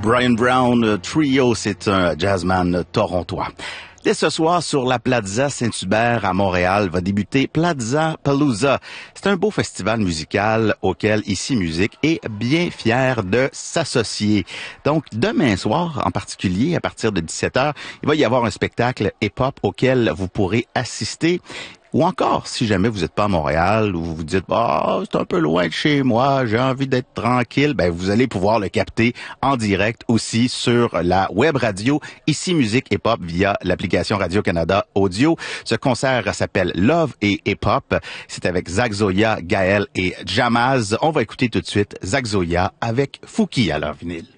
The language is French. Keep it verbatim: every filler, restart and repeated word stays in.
Brian Brown Trio, c'est un jazzman torontois. Dès ce soir, sur la Plaza Saint-Hubert à Montréal, va débuter Plaza Palooza. C'est un beau festival musical auquel Ici Musique est bien fier de s'associer. Donc, demain soir, en particulier, à partir de dix-sept heures, il va y avoir un spectacle hip-hop auquel vous pourrez assister. Ou encore, si jamais vous n'êtes pas à Montréal, ou vous vous dites, ah, oh, c'est un peu loin de chez moi, j'ai envie d'être tranquille, ben, vous allez pouvoir le capter en direct aussi sur la web radio Ici Musique Hip Hop via l'application Radio-Canada Audio. Ce concert s'appelle Love et Hip Hop. C'est avec Zach Zoya, Gaël et Jamaz. On va écouter tout de suite Zach Zoya avec Fouki à leur vinyle.